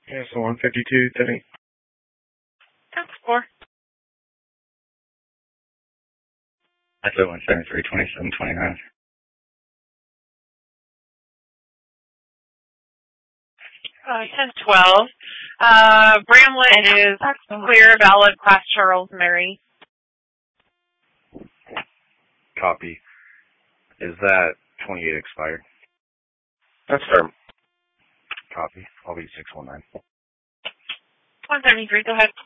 Yeah, so 152, 10. That's 4. That's 173, 27, 29. Ten 12. Bramlett is clear, valid, class Charles Mary. Copy. Is that 28 expired? That's firm. Copy. I'll be 619. 173, go ahead.